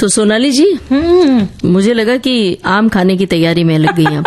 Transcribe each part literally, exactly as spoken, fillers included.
तो सोनाली जी, मुझे लगा कि आम खाने की तैयारी में लग गई आप।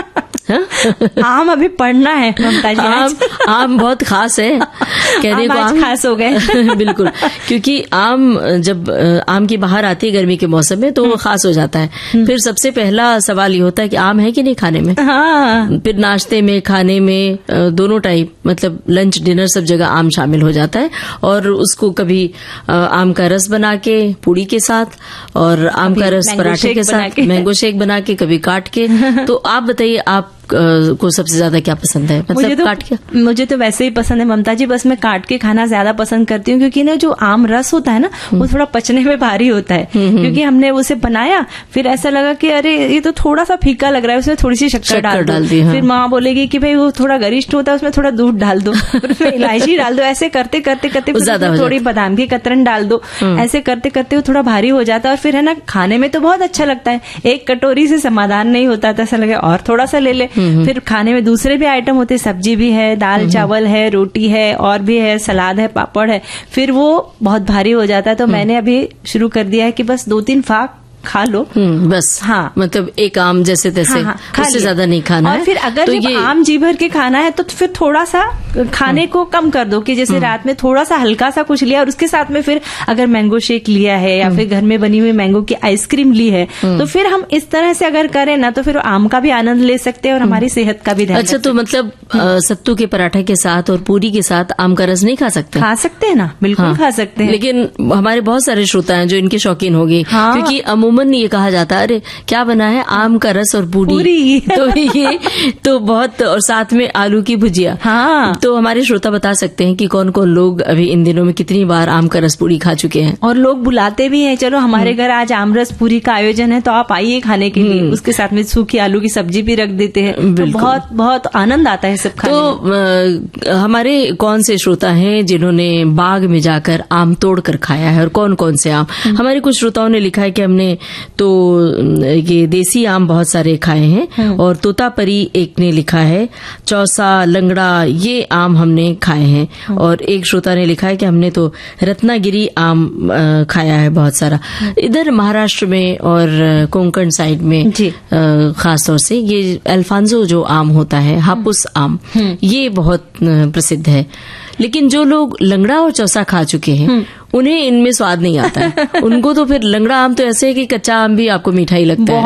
आम अभी पढ़ना है ममता जी। आम आम बहुत खास है, कहने आम को आज आम खास हो गए। बिल्कुल, क्योंकि आम जब आम की बहार आती है गर्मी के मौसम में तो वो खास हो जाता है। फिर सबसे पहला सवाल ये होता है कि आम है कि नहीं खाने में। हाँ। फिर नाश्ते में, खाने में, दोनों टाइप, मतलब लंच डिनर सब जगह आम शामिल हो जाता है। और उसको कभी आम का रस बना के पूड़ी के साथ, और आम का रस पराठे के साथ, मैंगो शेक बना के, कभी काट के। तो आप बताइए, आप को सबसे ज्यादा क्या पसंद है? मतलब मुझे तो, काट के? मुझे तो वैसे ही पसंद है ममता जी, बस मैं काट के खाना ज्यादा पसंद करती हूँ, क्योंकि ना जो आम रस होता है ना वो थोड़ा पचने में भारी होता है। क्योंकि हमने उसे बनाया, फिर ऐसा लगा कि अरे ये तो थोड़ा सा फीका लग रहा है, उसमें थोड़ी सी शक्कर डाल दो। दी, हाँ। फिर माँ बोलेगी कि भाई वो थोड़ा गरिष्ठ होता है, उसमें थोड़ा दूध डाल दो, उसमें इलायची डाल दो। ऐसे करते करते करते थोड़ी बादाम की कतरन डाल दो। ऐसे करते करते वो थोड़ा भारी हो जाता है। और फिर है ना, खाने में तो बहुत अच्छा लगता है, एक कटोरी से समाधान नहीं होता था, ऐसा लगे और थोड़ा सा ले ले। फिर खाने में दूसरे भी आइटम होते हैं, सब्जी भी है, दाल चावल है, रोटी है, और भी है, सलाद है, पापड़ है, फिर वो बहुत भारी हो जाता है। तो मैंने अभी शुरू कर दिया है कि बस दो तीन फाक खा लो बस। हाँ, मतलब एक आम जैसे तैसे, हाँ, हाँ, उससे ज्यादा नहीं खाना है। और फिर अगर तो ये आम जी भर के खाना है तो फिर थोड़ा सा खाने को कम कर दो, कि जैसे रात में थोड़ा सा हल्का सा कुछ लिया, और उसके साथ में फिर अगर मैंगो शेक लिया है, या फिर घर में बनी हुई मैंगो की आइसक्रीम ली है, तो फिर हम इस तरह से अगर करें ना, तो फिर आम का भी आनंद ले सकते हैं और हमारी सेहत का भी ध्यान। अच्छा, तो मतलब सत्तू के पराठे के साथ और पूरी के साथ आम का रस नहीं खा सकते? खा सकते हैं ना, बिल्कुल हाँ, खा सकते हैं। लेकिन हमारे बहुत सारे श्रोता हैं जो इनके शौकीन हो गए, क्योंकि अमूमन ये कहा जाता है, अरे क्या बना है, आम का रस और पूरी, पूरी। तो ये तो बहुत, और साथ में आलू की भुजिया। हाँ। तो हमारे श्रोता बता सकते हैं कि कौन कौन लोग अभी इन दिनों में कितनी बार आम का रस पूरी खा चुके हैं। और लोग बुलाते भी हैं, चलो हमारे घर आज आम रस पूरी का आयोजन है, तो आप आइए खाने के लिए। उसके साथ में सूखी आलू की सब्जी भी रख देते हैं, तो बहुत बहुत आनंद आता है सब खाने में। तो आ, हमारे कौन से श्रोता हैं जिन्होंने बाग में जाकर आम तोड़ कर खाया है, और कौन कौन से आम? हमारे कुछ श्रोताओं ने लिखा है कि हमने तो ये देसी आम बहुत सारे खाए हैं, और तोतापरी एक ने लिखा है, चौसा, लंगड़ा, ये आम हमने खाए हैं। और एक श्रोता ने लिखा है कि हमने तो रत्नागिरी आम खाया है बहुत सारा। इधर महाराष्ट्र में और कोंकण साइड में खास तौर से ये अल्फांसो जो आम होता है, हापुस आम, ये बहुत प्रसिद्ध है। लेकिन जो लोग लंगड़ा और चौसा खा चुके हैं उन्हें इनमें स्वाद नहीं आता है। उनको तो फिर लंगड़ा आम तो ऐसे है कि कच्चा आम भी आपको मीठा ही लगता है।